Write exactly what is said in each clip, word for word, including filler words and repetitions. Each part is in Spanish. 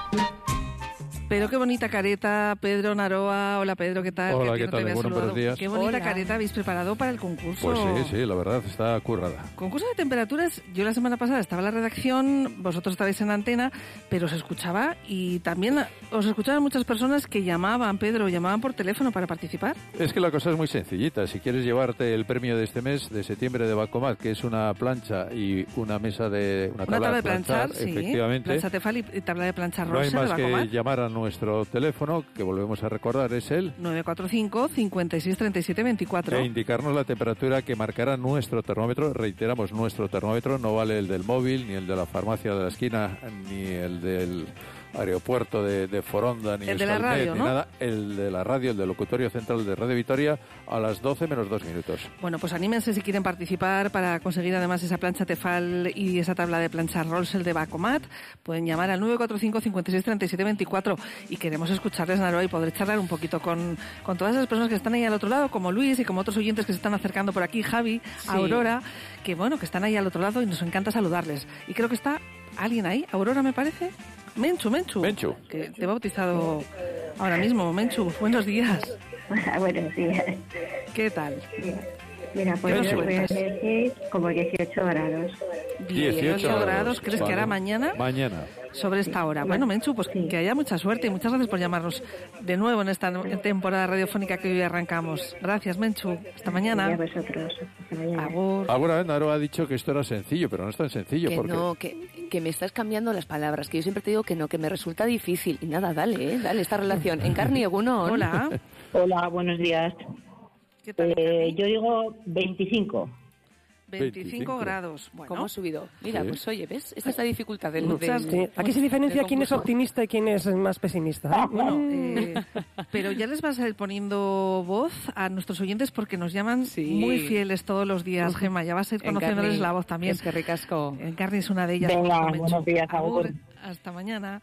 Pero qué bonita careta, Pedro Naroa. Hola Pedro, ¿qué tal? Hola, ¿qué ¿qué tal? No Bueno, buenos días. Qué bonita Hola. careta habéis preparado para el concurso. Pues sí, sí, la verdad está currada. Concurso de temperaturas, yo la semana pasada estaba en la redacción, vosotros estabais en la antena, pero os escuchaba y también os escuchaban muchas personas que llamaban, Pedro, llamaban por teléfono para participar. Es que la cosa es muy sencillita. Si quieres llevarte el premio de este mes, de septiembre, de Bacomat, que es una plancha y una mesa de... Una tabla, Una tabla de planchar, planchar, sí. efectivamente. Plancha Tefal y tabla de planchar No hay rosa más de que Bacomat. llamar a nuestro teléfono, que volvemos a recordar, es el... nueve cuatro cinco, cinco seis, tres siete dos cuatro. E indicarnos la temperatura que marcará nuestro termómetro. Reiteramos, nuestro termómetro, no vale el del móvil, ni el de la farmacia de la esquina, ni el del aeropuerto de, de Foronda, ni El de la Euskalmet, radio, ni ¿no? nada. El de la radio, el del locutorio central de Radio Vitoria, a las doce menos dos minutos. Bueno, pues anímense si quieren participar para conseguir además esa plancha Tefal y esa tabla de planchar Rolsel de Bacomat. Pueden llamar al nueve cuatro cinco, cinco seis, tres siete dos cuatro y queremos escucharles, Naroa, y poder charlar un poquito con, con todas esas personas que están ahí al otro lado, como Luis y como otros oyentes que se están acercando por aquí, Javi, Sí. Aurora, que bueno, que están ahí al otro lado y nos encanta saludarles. Y creo que está alguien ahí, Aurora me parece. Menchu, Menchu. Menchu. Que te he bautizado ahora mismo. Menchu, buenos días. Buenos días. ¿Qué tal? Mira, ¿Qué pues nos yo voy a cuentas? decir como dieciocho grados. dieciocho grados, ¿crees que Vale. hará mañana? Mañana. Sobre esta hora. Bueno, Menchu, pues Sí. que haya mucha suerte y muchas gracias por llamarnos de nuevo en esta temporada radiofónica que hoy arrancamos. Gracias, Menchu. Hasta Y a mañana. vosotros. Hasta mañana. Agur. Ahora Naro ha dicho que esto era sencillo, pero no es tan sencillo. Que porque no, que, que me estás cambiando las palabras, que yo siempre te digo que no, que me resulta difícil. Y nada, dale, ¿eh? Dale esta relación. Encarni Egunon. Hola. Hola, buenos días. ¿Qué tal? Eh, yo digo veinticinco. veinticinco veinticinco. grados. Bueno, ¿Cómo ha subido? Mira, Sí. pues oye, ¿ves? Esta es la dificultad del... Muchas- del- Sí. Aquí se diferencia del quién es concurso. optimista y quién es más pesimista. ¿eh? Bueno, eh, pero ya les vas a ir poniendo voz a nuestros oyentes porque nos llaman Sí. muy fieles todos los días, Gemma. Ya vas a ir conociéndoles Encarni, la voz también. Es que ricasco. Encarni es una de ellas. Venga, junto con Menchu. buenos días, Agur, agur. hasta mañana.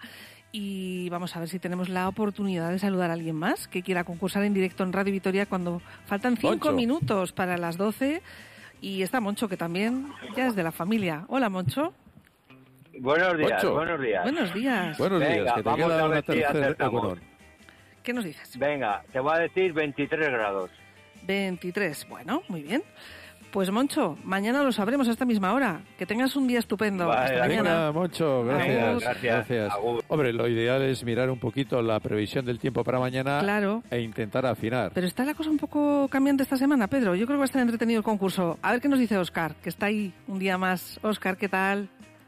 Y vamos a ver si tenemos la oportunidad de saludar a alguien más que quiera concursar en directo en Radio Vitoria cuando faltan cinco Moncho. minutos para las doce. Y está Moncho, que también ya es de la familia. Hola, Moncho. Buenos días, Ocho. buenos días. Buenos días. Buenos Venga, días, que te vamos queda a una ver si tercera acertamos. Egunon. ¿Qué nos dices? Venga, te voy a decir veintitrés grados. veintitrés. Bueno, muy bien. Pues Moncho, mañana lo sabremos a esta misma hora. Que tengas un día estupendo. Vale, Hasta venga. mañana. Venga, Moncho, gracias. Agur. Gracias. Agur. Hombre, lo ideal es mirar un poquito la previsión del tiempo para mañana Claro. e intentar afinar. Pero está la cosa un poco cambiante esta semana, Pedro. Yo creo que va a estar entretenido el concurso. A ver qué nos dice Óscar, que está ahí un día más. Óscar, ¿qué tal?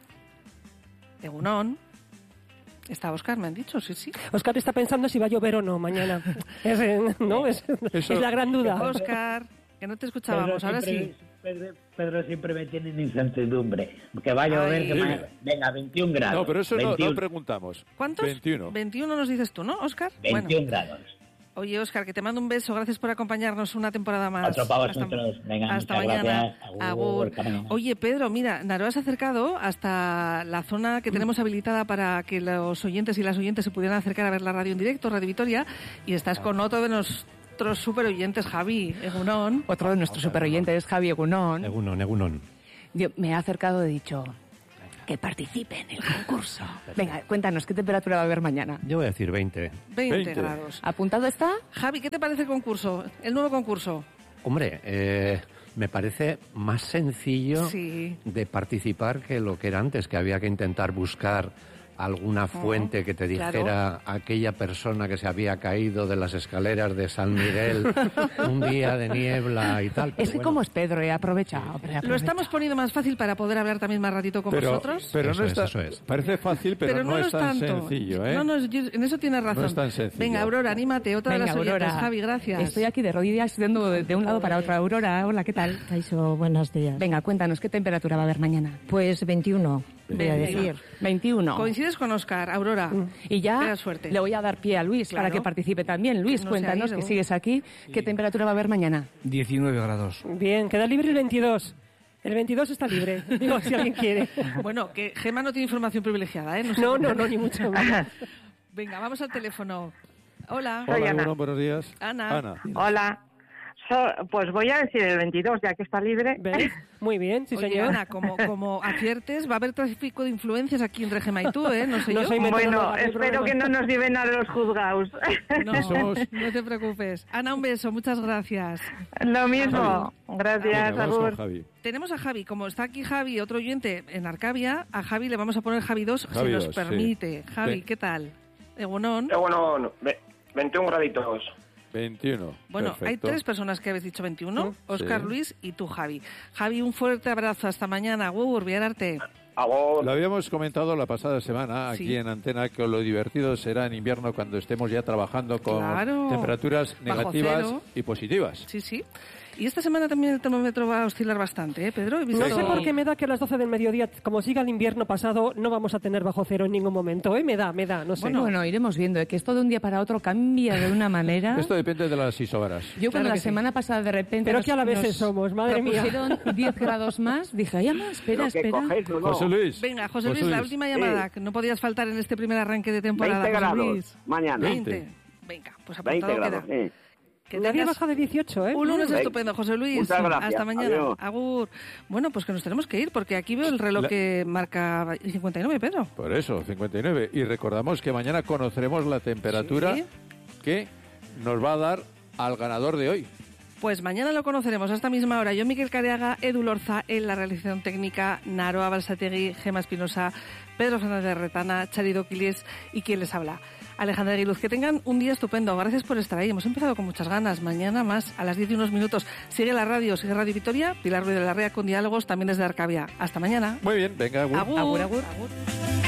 Egunon. ¿Está Óscar, me han dicho? Sí, sí. Oscar está pensando si va a llover o no mañana. Es, eh, ¿no? es, Eso- es la gran duda. Óscar, que no te escuchábamos. Ahora sí. Pedro, Pedro siempre me tiene en incertidumbre. Que va a llover, Ay. que ma- venga, veintiún grados. No, pero eso no, no veintiuno, preguntamos. ¿Cuántos? veintiuno. veintiuno nos dices tú, ¿no, Óscar? veintiún Bueno. grados. Oye, Óscar, que te mando un beso. Gracias por acompañarnos una temporada más. Otro para Hasta- vosotros. Venga, hasta muchas mañana. gracias. Agur, Agur. hasta mañana. Oye, Pedro, mira, Naroa se ha acercado hasta la zona que tenemos habilitada para que los oyentes y las oyentes se pudieran acercar a ver la radio en directo, Radio Vitoria, y estás con otro de nuestros super oyentes, Javi Egunon. Otro de nuestros superoyentes, Javi Egunon. Egunon, Egunon. Yo me ha acercado y he dicho que participe en el concurso. Venga, cuéntanos, ¿qué temperatura va a haber mañana? Yo voy a decir veinte. veinte, veinte. grados. ¿Apuntado está? Javi, ¿qué te parece el concurso? El nuevo concurso. Hombre, eh, me parece más sencillo Sí. de participar que lo que era antes, que había que intentar buscar alguna fuente que te claro. dijera aquella persona que se había caído de las escaleras de San Miguel un día de niebla y tal. Pero Es que bueno, como es Pedro, he aprovechado. hombre, he Lo aprovechado. estamos poniendo más fácil para poder hablar también más ratito con Pero, vosotros. pero Eso no es, está, eso es. parece fácil, pero, no, lo es tan tanto. sencillo, ¿eh? No, no, yo- en eso tienes razón. No es tan sencillo. Venga, Aurora, anímate. Otra Venga, de las oyentes. Aurora. Javi, gracias. Estoy aquí de rodillas yendo de, de un lado para otro. Aurora, hola, ¿qué tal? Eso, buenos días. Venga, cuéntanos, ¿qué temperatura va a haber mañana? Pues veintiuno, voy a Venga. decir. veintiuno. Coincides con Óscar, Aurora. Y ya Tenga suerte. le voy a dar pie a Luis Claro. para que participe también. Luis, Que no se ha cuéntanos ido. que sigues aquí. ¿Qué temperatura va a haber mañana? diecinueve grados. Bien, queda libre el veintidós. El veintidós está libre, digo, si alguien quiere. Bueno, que Gemma no tiene información privilegiada, ¿eh? sé No, por no, qué. no, ni mucho menos. Venga, vamos al teléfono. Hola. Hola, Ana. Egunon, buenos días. Ana. Ana. Hola, So- pues voy a decir el veintidós, ya que está libre. ¿Ves? Muy bien, sí, Oye, señor. Ana, como, como aciertes, va a haber tráfico de influencias aquí entre Gema y tú, ¿eh? No sé No yo. soy Bueno, meteoróloga, no hay espero problema. que no nos lleven a los juzgados. No, Somos- no te preocupes. Ana, un beso, muchas gracias. Lo mismo. Venga, Gracias, vamos con Agur. Javi. Tenemos a Javi, como está aquí Javi, otro oyente en Arcavia, a Javi le vamos a poner Javi dos, Javi si nos dos, sí. permite. Javi, Sí. ¿qué tal? Egunon. Eh, bueno, ve- veintiún graditos. veintiuno. Bueno, hay Perfecto. tres personas que habéis dicho veintiuno, Óscar, Sí. Luis y tú, Javi. Javi, un fuerte abrazo, hasta mañana. Agur, arte. Lo habíamos comentado la pasada semana aquí Sí. en Antena, que lo divertido será en invierno cuando estemos ya trabajando con Claro. temperaturas Bajo negativas cero. y positivas. Sí, sí. Y esta semana también el termómetro va a oscilar bastante, ¿eh, Pedro? He visto- No sé por qué me da que a las doce del mediodía, como siga el invierno pasado, no vamos a tener bajo cero en ningún momento. ¿eh? Me da, me da, no sé. Bueno, bueno, iremos viendo, ¿eh? Que esto de un día para otro cambia de una manera. Esto depende de las isobaras. Yo cuando Claro la que sí. semana pasada de repente Pero nos, qué a la vez nos somos, madre mía. propusieron diez grados más, dije, ay, ama, espera, espera. José Luis. Venga, José Luis, José la Luis. última llamada, que no podías faltar en este primer arranque de temporada. veinte José grados, Luis. mañana. veinte. Venga, pues veinte apuntado grados, queda. sí. Que Nadie tengas baja de dieciocho, ¿eh? un lunes Venga. estupendo, José Luis. Muchas gracias. Hasta mañana. Adiós. Agur. Bueno, pues que nos tenemos que ir, porque aquí veo el reloj La- que marca cincuenta y nueve, Pedro. Por eso, cincuenta y nueve. Y recordamos que mañana conoceremos la temperatura Sí. que nos va a dar al ganador de hoy. Pues mañana lo conoceremos a esta misma hora. Yo, Miquel Careaga, Edu Lorza en la realización técnica, Naroa Balsategui, Gema Espinosa, Pedro Fernández Retana, Charido Quiles y quien les habla, Alejandra Aguiluz. Que tengan un día estupendo. Gracias por estar ahí. Hemos empezado con muchas ganas. Mañana más, a las diez y unos minutos. Sigue la radio, sigue Radio Vitoria, Pilar Ruiz de la Rea con diálogos también desde Arcavia. Hasta mañana. Muy bien, venga, agur. Agur. Agur, agur. Agur.